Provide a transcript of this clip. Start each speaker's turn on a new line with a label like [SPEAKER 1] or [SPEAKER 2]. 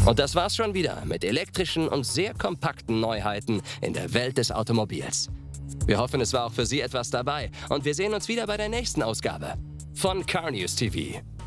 [SPEAKER 1] Und das war's schon wieder mit elektrischen und sehr kompakten Neuheiten in der Welt des Automobils. Wir hoffen, es war auch für Sie etwas dabei und wir sehen uns wieder bei der nächsten Ausgabe von Car News TV.